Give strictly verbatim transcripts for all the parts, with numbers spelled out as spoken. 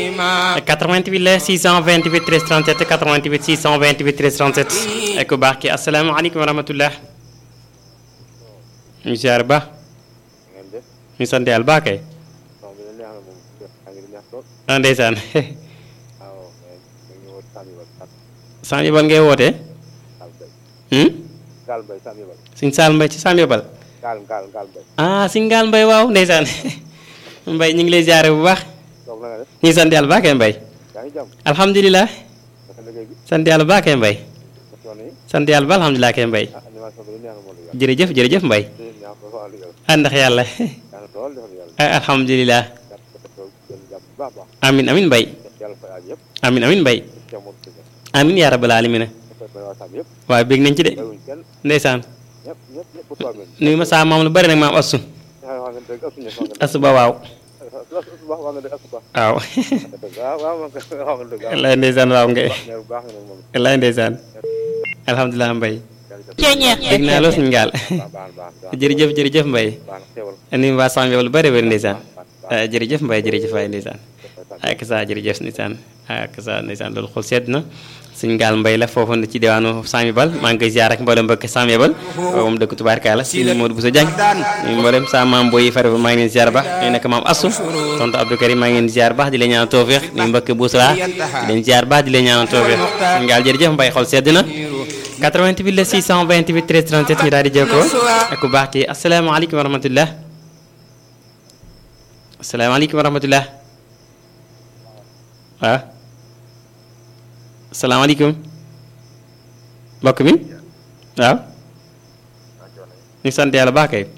quatre-vingt-huit la six cent vingt-huit treize trente-sept quatre-vingt-huit six cent vingt-huit treize trente-sept ay ku baax ki asalaamaaleykum wa rahmatullah ñu ziar ba ñu sant yàlla baax kay ah ndeysaan Sam Yabal ngay woote Sëñ Saal Mbay ci Sam Yabal ah Sëñ Ngaal Mbay waaw ndeysaan Mbay ñu ngi lay ziare bu baax ñu ngi sant yàlla baax kay Mbay alhamdulilah sant yàlla baax kay Mbay sant yàlla ba alhamdulilah kay Mbay jërëjëf jërëjëf Mbay ah ndax yàlla alhamdulilah amin amin Mbay amin amin Mbay amin yaa rabbal aalamiina waaw bég nañ ci de ndeysaan nuyu ma saa maam lu bari nag maam assu assu ba waaw waaw wallaay ndeysaan waaw ngay wallaay ndeysaan alhamdulilah Mbay dégg naa loo suñu ngaal jërëjëf jërëjëf Mbay nuyu waa Sam Yabal lu bari bari ndeysaan jërëjëf Mbay jërëjëf waay ndeysaan ak sa jërëjëf ndeysaan ak sa ndeysaan loolu xol sedd na suñu ngaal Mbay la foofu ci diwaanu Sam Yabal maa ngi koy ziar ak mboolem mbokk Sam Yabal moom dëkk tubaarkaala suñu Modou Bousso Dieng mboolem sa maam boy fare maa ngi leen ziar baax ñu nekk maam Assou tonton Abdou Karim maa ngi leen ziar baax di leen ñaan tawfiq ñu mbokk Boussa di leen ziar baax di leen ñaan tawfiq suñu ngaal jërëjëf Mbay xol sedd na quatre-vingt-huit la six cent vingt-huit treize trente-sept ñu daal di jokkoo ak ku baax ki asalaamaaleykum wa rahmatullah asalaamaaleykum wa rahmatullah waaw asalaamaaleykum mbokk mi waaw ñu sant yàlla baax kay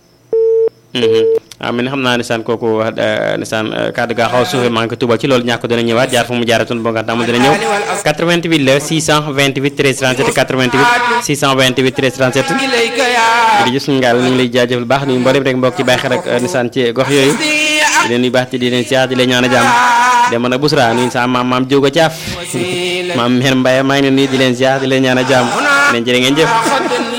waaw man xam naa ne saan kooku ne saan kàddu gaa xaw a suufee maa ngi ko tubal ci loolu ñàkk dana ñëwaat jaar fu mu jaaratoon boo nga xam ne dana ñëw quatre-vingt-huit la six cent vingt-huit treize trente-sept quatre-vingt-huit six cent vingt-huit treize trente-sept jërëjëf suñu ngaal ñu ngi lay jaajëfal baax nuyu mboolem rek mbokk ci bàyyi xel rek ne saan ci gox yooyu di leen nuyu baax ci di leen ziar di leen ñaan a jàmm demoon na Busra nuyu sa maam maam Jóoga Caaf maam Mer Mbaye maa ngi leen nuyu di leen ziar di leen ñaan a jàmm leen jërë ngeen jëf